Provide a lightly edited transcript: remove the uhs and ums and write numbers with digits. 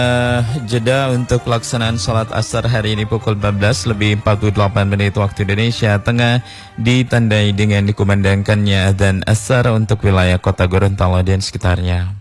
Jeda untuk pelaksanaan sholat asar hari ini pukul 14:48 waktu Indonesia Tengah ditandai dengan dikumandangkannya adzan asar untuk wilayah kota Gorontalo dan sekitarnya.